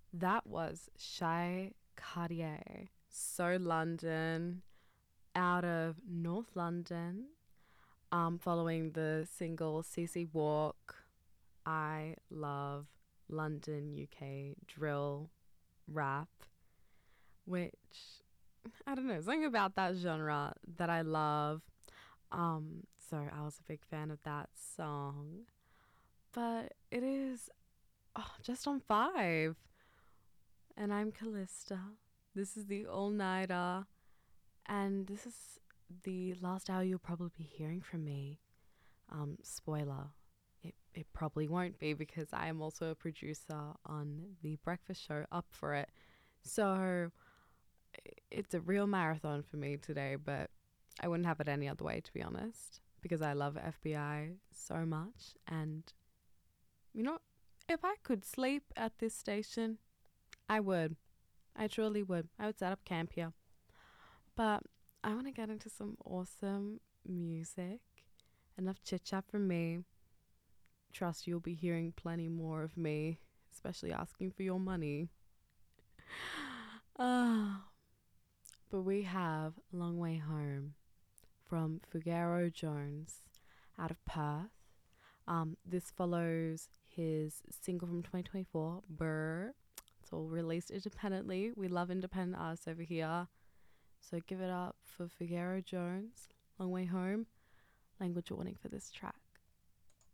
That was Shy Cartier. So London, out of North London, following the single CC Walk. I love London, UK drill rap, which I don't know, something about that genre that I love. So I was a big fan of that song. But it is just on five. And I'm Callista. This is the all nighter. And this is the last hour you'll probably be hearing from me. Spoiler. It probably won't be because I am also a producer on the breakfast show Up for It. So it's a real marathon for me today, but I wouldn't have it any other way, to be honest, because I love FBI so much. And, you know, if I could sleep at this station, I would. I truly would. I would set up camp here. But I want to get into some awesome music. Enough chit chat from me. Trust you'll be hearing plenty more of me, especially asking for your money. Ah, but we have Long Way Home from Fugaro Jones out of Perth. This follows his single from 2024, Burr. It's all released independently. We love independent artists over here. So give it up for Fugaro Jones, Long Way Home. Language warning for this track.